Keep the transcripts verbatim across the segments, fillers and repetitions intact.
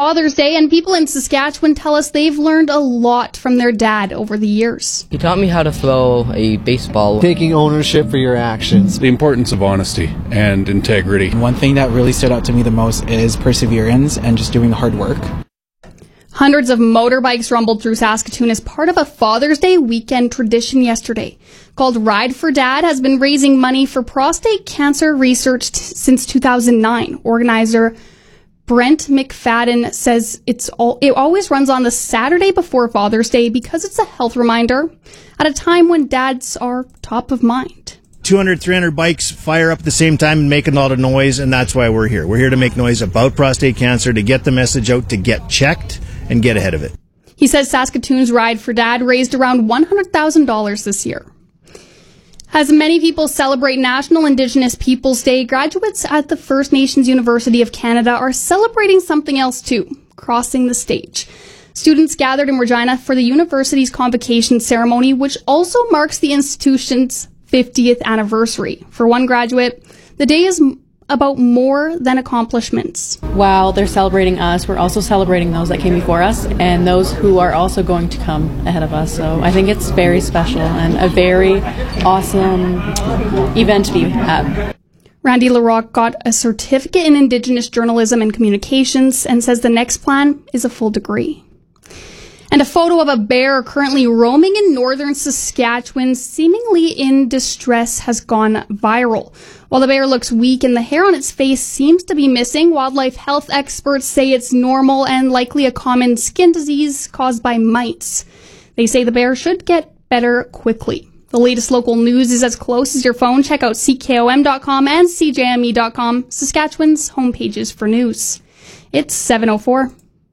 Father's Day, and people in Saskatchewan tell us they've learned a lot from their dad over the years. He taught me how to throw a baseball. Taking ownership for your actions. The importance of honesty and integrity. One thing that really stood out to me the most is perseverance and just doing the hard work. Hundreds of motorbikes rumbled through Saskatoon as part of a Father's Day weekend tradition yesterday. Called Ride for Dad, has been raising money for prostate cancer research t- since two thousand nine. Organizer Brent McFadden says it's all, it always runs on the Saturday before Father's Day because it's a health reminder at a time when dads are top of mind. two hundred, three hundred bikes fire up at the same time and make a lot of noise, and that's why we're here. We're here to make noise about prostate cancer, to get the message out, to get checked and get ahead of it. He says Saskatoon's Ride for Dad raised around one hundred thousand dollars this year. As many people celebrate National Indigenous Peoples Day, graduates at the First Nations University of Canada are celebrating something else too, crossing the stage. Students gathered in Regina for the university's convocation ceremony, which also marks the institution's fiftieth anniversary. For one graduate, the day is about more than accomplishments. While they're celebrating us, we're also celebrating those that came before us and those who are also going to come ahead of us. So I think it's very special and a very awesome event to be at. Randy LaRocque got a certificate in Indigenous Journalism and Communications and says the next plan is a full degree. And a photo of a bear currently roaming in northern Saskatchewan, seemingly in distress, has gone viral. While the bear looks weak and the hair on its face seems to be missing, wildlife health experts say it's normal and likely a common skin disease caused by mites. They say the bear should get better quickly. The latest local news is as close as your phone. Check out C K O M dot com and C J M E dot com, Saskatchewan's homepages for news. It's seven oh four.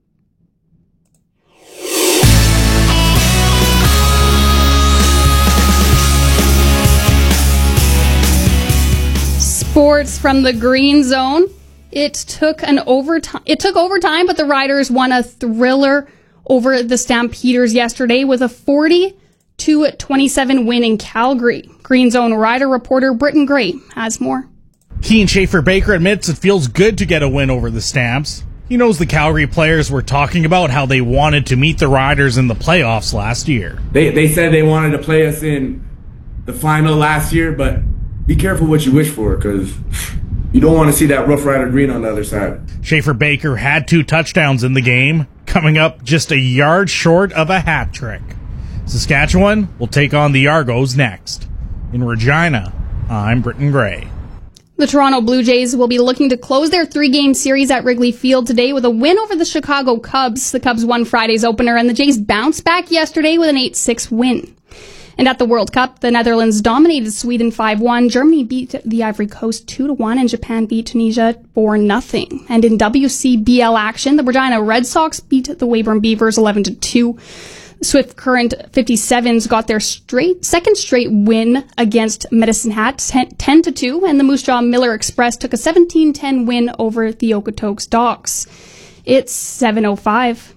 Sports from the Green Zone. It took an overtime. It took overtime, but the Riders won a thriller over the Stampeders yesterday with a forty to twenty-seven win in Calgary. Green Zone Rider reporter Britton Gray has more. Keane Schaefer-Baker admits it feels good to get a win over the Stamps. He knows the Calgary players were talking about how they wanted to meet the Riders in the playoffs last year. They they said they wanted to play us in the final last year, but be careful what you wish for, because you don't want to see that Rough Rider green on the other side. Schaefer-Baker had two touchdowns in the game, coming up just a yard short of a hat trick. Saskatchewan will take on the Argos next. In Regina, I'm Britton Gray. The Toronto Blue Jays will be looking to close their three-game series at Wrigley Field today with a win over the Chicago Cubs. The Cubs won Friday's opener, and the Jays bounced back yesterday with an eight six win. And at the World Cup, the Netherlands dominated Sweden five one, Germany beat the Ivory Coast two to one, and Japan beat Tunisia four nothing. And in W C B L action, the Regina Red Sox beat the Weyburn Beavers eleven to two. The Swift Current fifty-sevens got their straight second straight win against Medicine Hat ten to two, and the Moose Jaw Miller Express took a seventeen ten win over the Okotoks Dogs. It's seven oh five.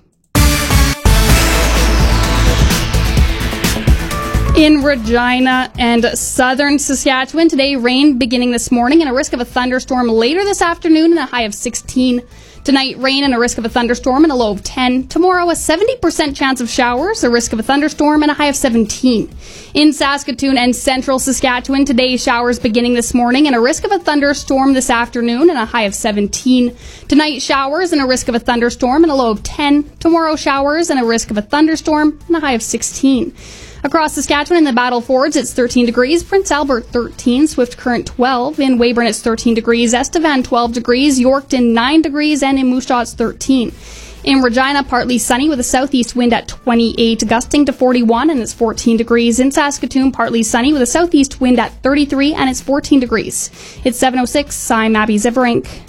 In Regina and southern Saskatchewan, today rain beginning this morning and a risk of a thunderstorm later this afternoon and a high of sixteen. Tonight, rain and a risk of a thunderstorm and a low of ten. Tomorrow, a seventy percent chance of showers, a risk of a thunderstorm and a high of seventeen. In Saskatoon and central Saskatchewan, today showers beginning this morning and a risk of a thunderstorm this afternoon and a high of seventeen. Tonight, showers and a risk of a thunderstorm and a low of ten. Tomorrow, showers and a risk of a thunderstorm and a high of sixteen. Across Saskatchewan in the Battle Fords, it's thirteen degrees. Prince Albert, thirteen. Swift Current, twelve. In Weyburn, it's thirteen degrees. Estevan, twelve degrees. Yorkton, nine degrees. And in Moose Jaw, it's thirteen. In Regina, partly sunny with a southeast wind at twenty-eight, gusting to forty-one, and it's fourteen degrees. In Saskatoon, partly sunny with a southeast wind at thirty-three, and it's fourteen degrees. It's seven oh six. I'm Abby Ziverink.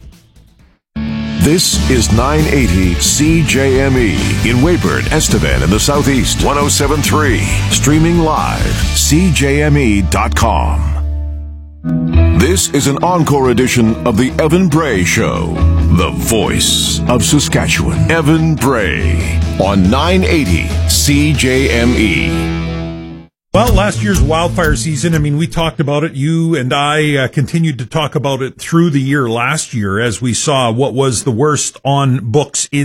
This is nine eighty C J M E in Weyburn, Estevan, in the southeast. one oh seven point three. Streaming live. C J M E dot com. This is an encore edition of the Evan Bray Show. The voice of Saskatchewan. Evan Bray on nine eighty C J M E. Well, last year's wildfire season, I mean, we talked about it. You and I uh, continued to talk about it through the year last year as we saw what was the worst on books in